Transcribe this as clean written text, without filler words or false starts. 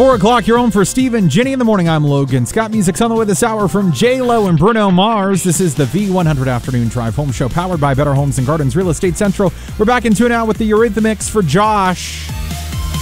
4 o'clock, you're home for Steve and Jenny in the morning. I'm Logan. Scott Music's on the way this hour from J-Lo and Bruno Mars. This is the V100 Afternoon Drive Home Show powered by Better Homes and Gardens Real Estate Central. We're back in tune now with the Eurythmics for Josh.